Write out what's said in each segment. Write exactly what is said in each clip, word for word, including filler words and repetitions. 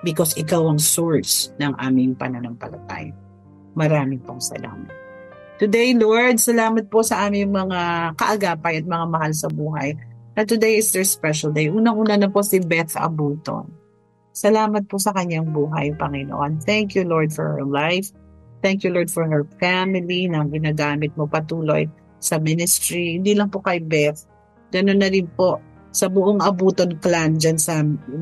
because ikaw ang source ng aming pananampalataya. Maraming pong salamat. Today, Lord, salamat po sa aming mga kaagapay at mga mahal sa buhay. Na today is their special day. Unang-una na po si Beth Abuton. Salamat po sa kanyang buhay, Panginoon. Thank you, Lord, for her life. Thank you, Lord, for her family na ginagamit mo patuloy sa ministry. Hindi lang po kay Beth. Ganun na rin po sa buong Abuton clan dyan sa,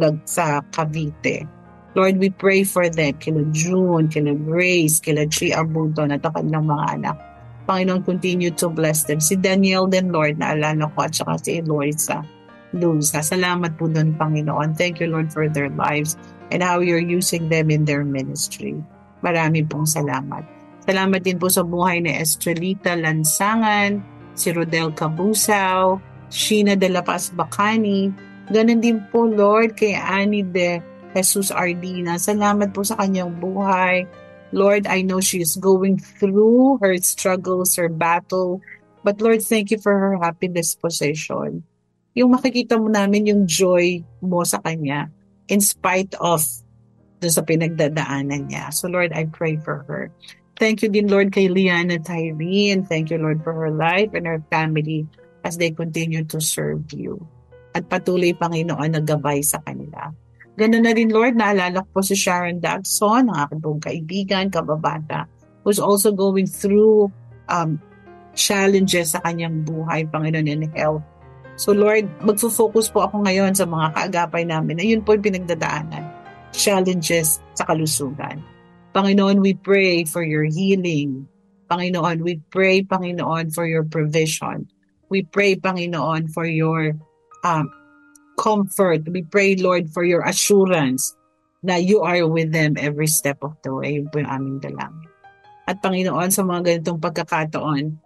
sa Cavite. Lord, we pray for them, kila June, kila Grace, kila Chi Abuton at ang kanilang mga anak. Panginoon, continue to bless them. Si Daniel din, Lord, naalala ko, at saka si Eloisa Lusa. Salamat po doon, Panginoon. Thank you, Lord, for their lives and how you're using them in their ministry. Marami pong salamat. Salamat din po sa buhay ni Estrelita Lansangan, si Rodel Cabusaw, Sheena de la Paz Bacani. Ganon din po, Lord, kay Annie de Jesus Ardina. Salamat po sa kanyang buhay. Lord, I know she is going through her struggles, her battle. But Lord, thank you for her happy disposition. Yung makikita mo namin yung joy mo sa kanya in spite of doon sa pinagdadaanan niya. So Lord, I pray for her. Thank you din, Lord, kay Liana Tyrene. Thank you, Lord, for her life and her family as they continue to serve you. At patuloy, Panginoon, naggabay sa kanila. Ganun na rin, Lord, naalala ko po si Sharon Dagson, ang aking pong kaibigan, kababata, who's also going through um, challenges sa kanyang buhay, Panginoon, in health. So, Lord, magfo-focus po ako ngayon sa mga kaagapay namin na yun po yung pinagdadaanan, challenges sa kalusugan. Panginoon, we pray for your healing. Panginoon, we pray, Panginoon, for your provision. We pray, Panginoon, for your um, comfort. We pray, Lord, for your assurance na you are with them every step of the way. Yun po yung aming dalangin. At Panginoon, sa mga ganitong pagkakataon,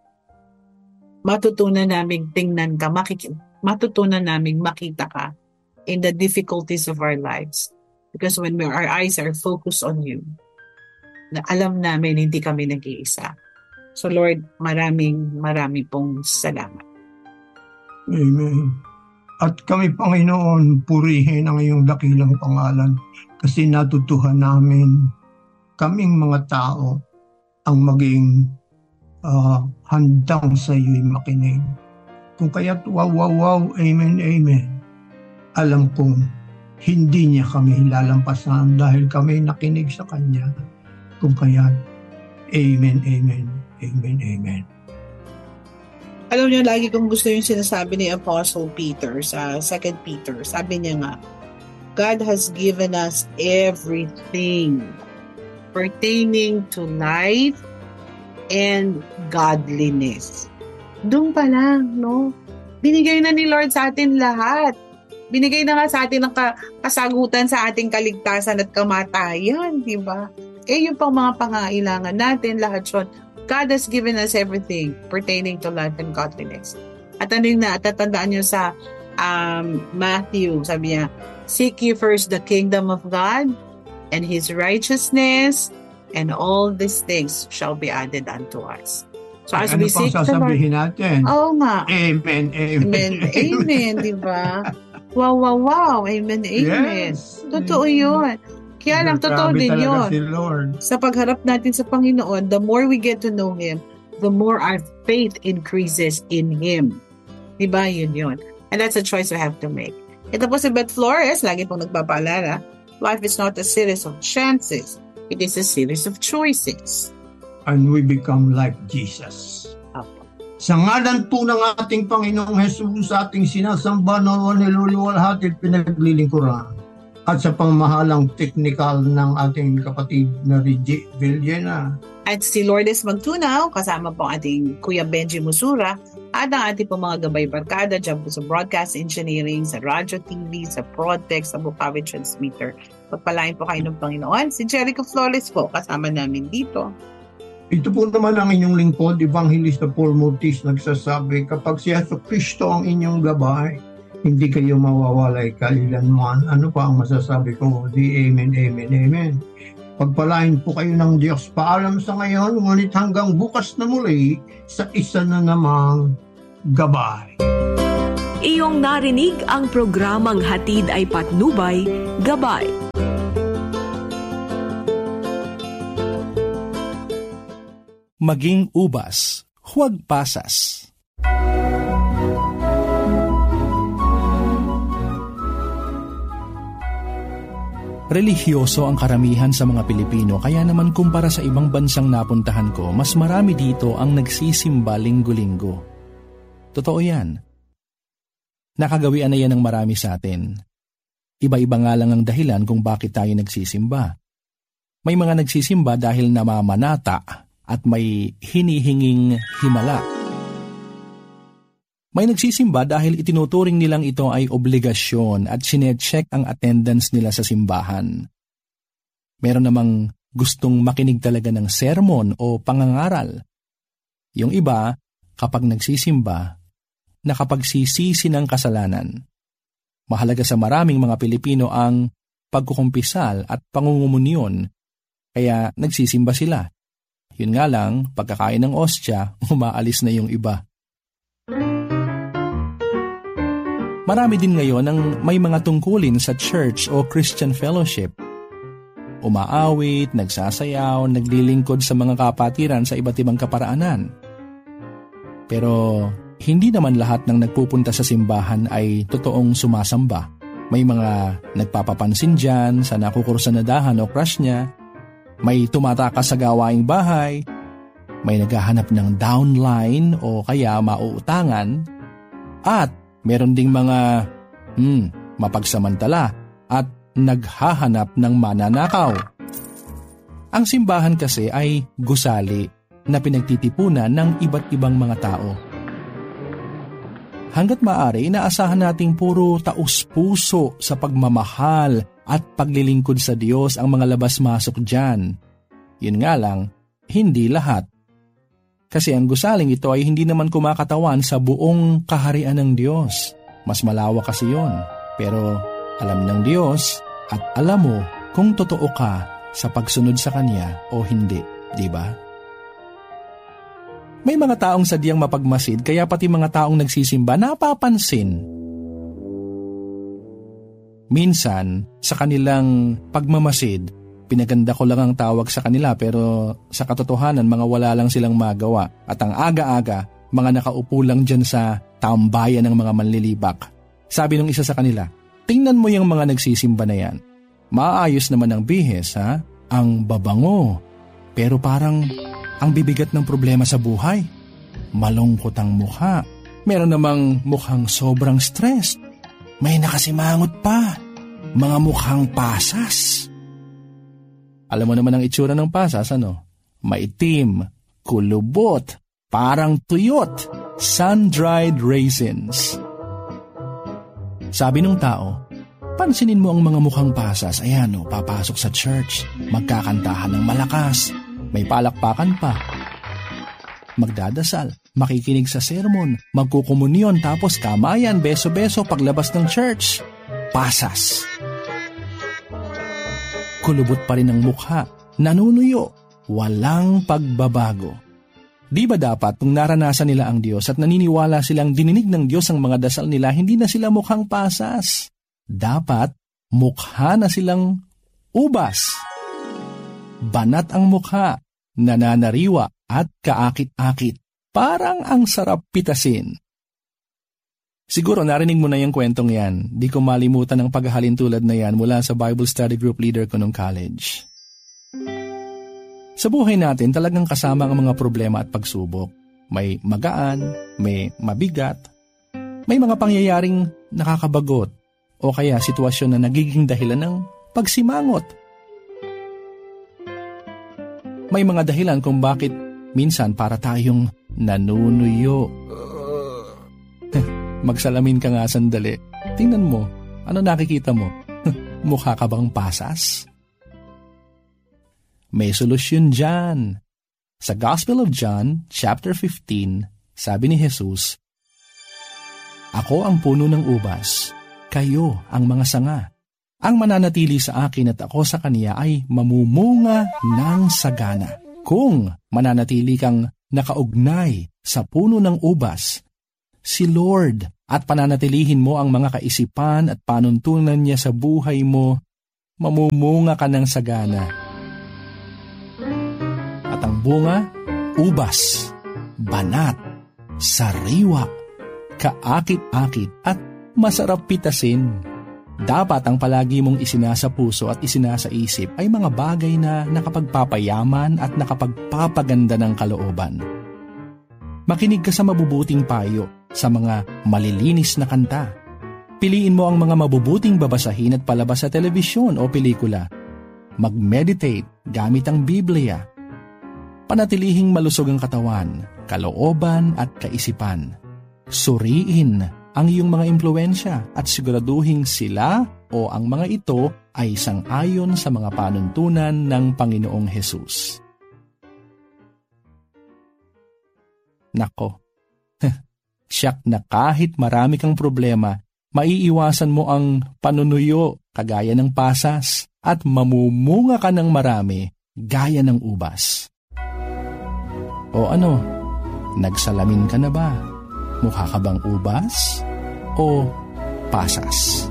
matutunan naming tingnan ka, makik- matutunan naming makita ka in the difficulties of our lives. Because when we, our eyes are focused on you, na alam namin hindi kami nag-iisa. So Lord, maraming, maraming pong salamat. Amen. At kami, Panginoon, purihin ang iyong dakilang pangalan kasi natutuhan namin kaming mga tao ang maging uh, handang sa iyo'y makinig. Kung kaya't wow, wow, wow, amen, amen. Alam kong hindi niya kami lalampasan dahil kami nakinig sa Kanya. Kung kaya't amen, amen, amen, amen. Alam niyo, lagi kong gusto yung sinasabi ni Apostle Peter sa Second Peter. Sabi niya nga, God has given us everything pertaining to life and godliness. Doon pa lang, no? Binigay na ni Lord sa atin lahat. Binigay na nga sa atin ang kasagutan sa ating kaligtasan at kamatayan, di ba? Eh, yung pang mga pangailangan natin, lahat yun. God has given us everything pertaining to life and godliness. At ano yung natatandaan nyo sa um, Matthew, sabi niya, seek ye first the kingdom of God and His righteousness, and all these things shall be added unto us. So as ano we seek the Lord, sasabihin natin? Oo nga. Amen, amen. Amen, amen, di ba? Wow, wow, wow. Amen, amen. Yes. Totoo yun. Kaya lang, totoo din yun. Si Lord. Sa pagharap natin sa Panginoon, the more we get to know Him, the more our faith increases in Him. Diba? Yun yun. And that's a choice we have to make. Ito po si Beth Flores, lagi pong nagpapaalala, life is not a series of chances. It is a series of choices. And we become like Jesus. Apo. Sa ngalan po ng ating Panginoong Jesus, ating sinasamba na niluluwalhati at pinaglilingkuran. At sa pangmahalang technical ng ating kapatid na Reggie Villena. At si Lourdes Magtunaw, kasama po ating Kuya Benji Musura, at ang ating po mga gabay barkada dyan po sa broadcast engineering, sa radio T V, sa Protex, sa Bukawi Transmitter. Pagpalain po kayo ng Panginoon. Si Jericho Flores po, kasama namin dito. Ito po naman ang inyong lingkod, Evangelista Paul Mortis, nagsasabi, kapag si Yesu Cristo ang inyong gabay, hindi kayo mawawalay kailanman. Ano pa ang masasabi ko? Di amen, amen, amen. Pagpalain po kayo ng Diyos. Paalam sa ngayon, ngunit hanggang bukas na muli sa isa na namang gabay. Iyong narinig ang programang Hatid ay Patnubay, Gabay. maging ubas, huwag pasas. Relihiyoso ang karamihan sa mga Pilipino, kaya naman kumpara sa ibang bansang napuntahan ko, mas marami dito ang nagsisimba linggo-linggo. Totoo yan. Nakagawian na yan ng marami sa atin. Iba-iba nga lang ang dahilan kung bakit tayo nagsisimba. May mga nagsisimba dahil namamanata at may hinihinging himala. May nagsisimba dahil itinuturing nilang ito ay obligasyon at sinecheck ang attendance nila sa simbahan. Meron namang gustong makinig talaga ng sermon o pangangaral. Yung iba, kapag nagsisimba, nakapagsisisi ng kasalanan. Mahalaga sa maraming mga Pilipino ang pagkukumpisal at pangungumunyon, kaya nagsisimba sila. Yun nga lang, pagkakain ng ostya, umaalis na yung iba. Marami din ngayon ang may mga tungkulin sa church o Christian fellowship. Umaawit, nagsasayaw, naglilingkod sa mga kapatiran sa iba't ibang kaparaanan. Pero hindi naman lahat ng nagpupunta sa simbahan ay totoong sumasamba. May mga nagpapapansin dyan sa nakukursanadahan o crush niya, may tumatakas sa gawaing bahay, may naghahanap ng downline o kaya mauutangan, at meron ding mga hmm, mapagsamantala at naghahanap ng mananakaw. Ang simbahan kasi ay gusali na pinagtitipunan ng iba't ibang mga tao. Hanggat maaari, inaasahan nating puro taus-puso sa pagmamahal at paglilingkod sa Diyos ang mga labas-masok dyan. Yun nga lang, hindi lahat. Kasi ang gusaling ito ay hindi naman kumakatawan sa buong kaharian ng Diyos. Mas malawak kasi yun. Pero alam ng Diyos at alam mo kung totoo ka sa pagsunod sa Kanya o hindi, di ba? May mga taong sadyang mapagmasid, kaya pati mga taong nagsisimba napapansin. Minsan, sa kanilang pagmamasid, pinaganda ko lang ang tawag sa kanila, pero sa katotohanan mga wala lang silang magawa. At ang aga-aga, mga nakaupo lang dyan sa tambayan ng mga manlilibak. Sabi nung isa sa kanila, tingnan mo yung mga nagsisimba na yan. Maayos naman ang bihis, ha? Ang babango. Pero parang ang bibigat ng problema sa buhay. Malungkot ang mukha. Meron namang mukhang sobrang stressed. May nakasimangot pa. Mga mukhang pasas. Alam mo naman ang itsura ng pasas, ano? Maitim, kulubot, parang tuyot, sun-dried raisins. Sabi nung tao, pansinin mo ang mga mukhang pasas, ayan o, papasok sa church, magkakantahan ng malakas, may palakpakan pa. Magdadasal, makikinig sa sermon, magkukomunyon, tapos kamayan, beso-beso paglabas ng church. Pasas. Kulubot pa rin ang mukha, nanunuyo, walang pagbabago. Di ba dapat kung naranasan nila ang Diyos at naniniwala silang dininig ng Diyos ang mga dasal nila, hindi na sila mukhang pasas? Dapat mukha na silang ubas. Banat ang mukha, nananariwa at kaakit-akit. Parang ang sarap pitasin. Siguro narinig mo na yung kwentong yan. Di ko malimutan ang paghahalin tulad na yan mula sa Bible study group leader ko nung college. Sa buhay natin talagang kasama ang mga problema at pagsubok. May magaan, may mabigat, may mga pangyayaring nakakabagot o kaya sitwasyon na nagiging dahilan ng pagsimangot. May mga dahilan kung bakit minsan para tayong nanunuyo. Magsalamin ka nga sandali. Tingnan mo, ano nakikita mo? Mukha ka bang pasas? May solusyon dyan. Sa Gospel of John, chapter fifteen, sabi ni Jesus, ako ang puno ng ubas, kayo ang mga sanga. Ang mananatili sa akin at ako sa kaniya ay mamumunga ng sagana. Kung mananatili kang nakaugnay sa puno ng ubas, si Lord, at pananatilihin mo ang mga kaisipan at panuntunan niya sa buhay mo, mamumunga ka ng sagana. At ang bunga ubas, banat, sariwa, kaakit-akit at masarap pitasin. Dapat ang palagi mong isinasa puso at isinasa isip ay mga bagay na nakapagpapayaman at nakapagpapaganda ng kalooban. Makinig ka sa mabubuting payo, sa mga malilinis na kanta. Piliin mo ang mga mabubuting babasahin at palabas sa telebisyon o pelikula. Mag-meditate gamit ang Biblia. Panatilihing malusog ang katawan, kalooban at kaisipan. Suriin ang iyong mga impluensya at siguraduhing sila o ang mga ito ay sang-ayon sa mga panuntunan ng Panginoong Hesus. Nako, siyak na kahit marami kang problema, maiiwasan mo ang panunuyo kagaya ng pasas at mamumunga ka ng marami gaya ng ubas. O ano, nagsalamin ka na ba? Mukha ka bang ubas o pasas?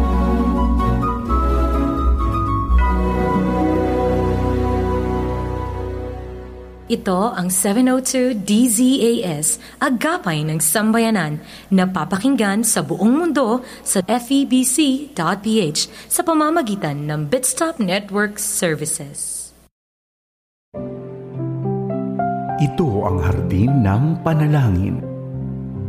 Ito ang seven oh two D Z A S, Agapay ng Sambayanan, napapakinggan sa buong mundo sa F E B C dot P H sa pamamagitan ng Bitstop Network Services. Ito ang hardin ng panalangin